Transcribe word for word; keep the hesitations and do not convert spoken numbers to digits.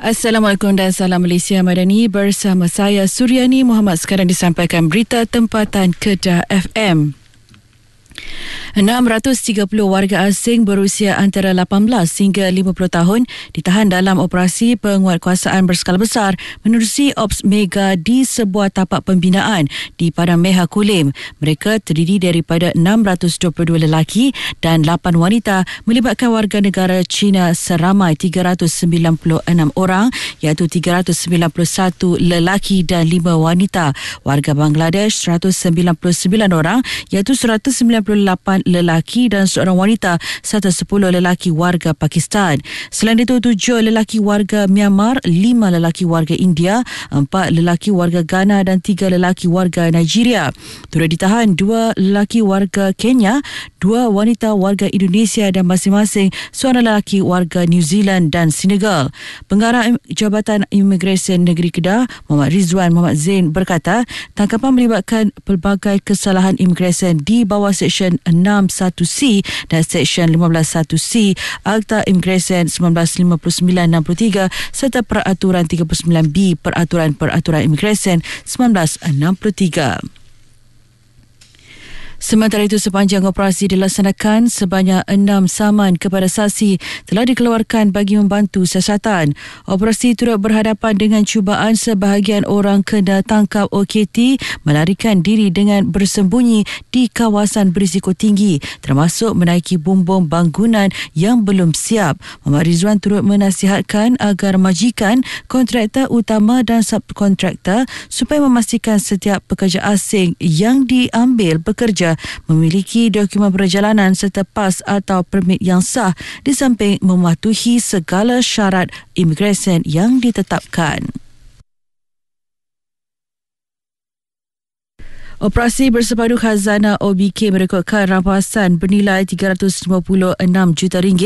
Assalamualaikum dan salam Malaysia Madani, bersama saya Suryani Muhammad. Sekarang disampaikan berita tempatan Kedah F M. enam ratus tiga puluh warga asing berusia antara lapan belas hingga lima puluh tahun ditahan dalam operasi penguatkuasaan berskala besar menerusi Ops Mega di sebuah tapak pembinaan di Padang Mehar Kulim. Mereka terdiri daripada enam ratus dua puluh dua lelaki dan lapan wanita, melibatkan warga negara China seramai tiga ratus sembilan puluh enam orang, iaitu tiga ratus sembilan puluh satu lelaki dan lima wanita. Warga Bangladesh seratus sembilan puluh sembilan orang, iaitu seratus sembilan puluh lapan lelaki dan seorang wanita serta sepuluh lelaki warga Pakistan. Selain itu, tujuh lelaki warga Myanmar, lima lelaki warga India, empat lelaki warga Ghana dan tiga lelaki warga Nigeria. Turut ditahan dua lelaki warga Kenya, dua wanita warga Indonesia dan masing-masing seorang lelaki warga New Zealand dan Senegal. Pengarah Jabatan Imigresen Negeri Kedah, Muhammad Rizwan Muhammad Zain berkata, tangkapan melibatkan pelbagai kesalahan imigresen di bawah Seksyen enam satu C dan Seksyen lima belas satu C Akta Imigresen seribu sembilan ratus lima puluh sembilan enam puluh tiga serta Peraturan tiga puluh sembilan B Peraturan-Peraturan Imigresen seribu sembilan ratus enam puluh tiga. Sementara itu, sepanjang operasi dilaksanakan, sebanyak enam saman kepada saksi telah dikeluarkan bagi membantu siasatan. Operasi turut berhadapan dengan cubaan sebahagian orang kena tangkap O K T melarikan diri dengan bersembunyi di kawasan berisiko tinggi, termasuk menaiki bom-bom bangunan yang belum siap. Muhammad Rizwan turut menasihatkan agar majikan, kontraktor utama dan subkontraktor supaya memastikan setiap pekerja asing yang diambil bekerja memiliki dokumen perjalanan serta pas atau permit yang sah, di samping mematuhi segala syarat imigresen yang ditetapkan. Operasi bersepadu khazanah O B K merekodkan rampasan bernilai tiga ratus lima puluh enam juta ringgit